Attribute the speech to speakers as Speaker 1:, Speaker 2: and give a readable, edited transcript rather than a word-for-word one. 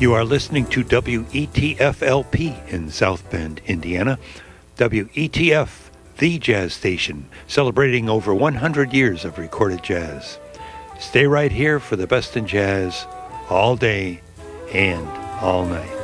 Speaker 1: You are listening to WETF-LP in South Bend, Indiana. WETF, the jazz station, celebrating over 100 years of recorded jazz. Stay right here for the best in jazz, all day and all night.